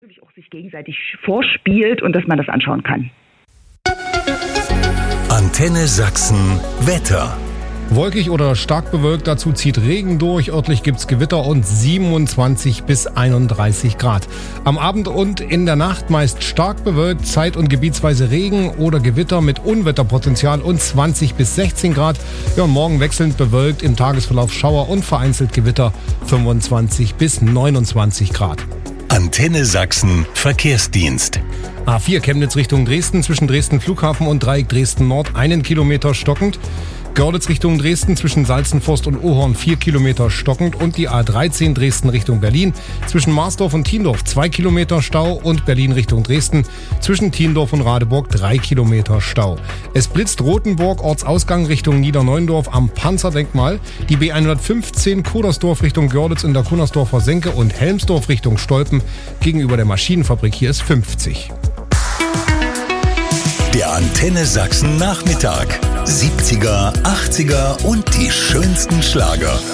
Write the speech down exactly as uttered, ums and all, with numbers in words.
Natürlich auch sich gegenseitig vorspielt und dass man das anschauen kann. Antenne Sachsen Wetter. Wolkig oder stark bewölkt, dazu zieht Regen durch. Örtlich gibt's Gewitter und siebenundzwanzig bis einunddreißig Grad. Am Abend und in der Nacht meist stark bewölkt, zeit- und gebietsweise Regen oder Gewitter mit Unwetterpotenzial und zwanzig bis sechzehn Grad. Ja, und morgen wechselnd bewölkt, im Tagesverlauf Schauer und vereinzelt Gewitter, fünfundzwanzig bis neunundzwanzig Grad. Antenne Sachsen Verkehrsdienst. A vier Chemnitz Richtung Dresden, zwischen Dresden Flughafen und Dreieck Dresden Nord einen Kilometer stockend. Görlitz Richtung Dresden, zwischen Salzenforst und Ohorn vier Kilometer stockend. Und die A dreizehn Dresden Richtung Berlin, zwischen Marsdorf und Thiendorf zwei Kilometer Stau. Und Berlin Richtung Dresden, zwischen Thiendorf und Radeburg drei Kilometer Stau. Es blitzt Rothenburg, Ortsausgang Richtung Niederneuendorf am Panzerdenkmal. Die B hundertfünfzehn Kudersdorf Richtung Görlitz in der Kunnersdorfer Senke und Helmsdorf Richtung Stolpen gegenüber der Maschinenfabrik. Hier ist fünfzig. Der Antenne Sachsen Nachmittag. siebziger, achtziger und die schönsten Schlager.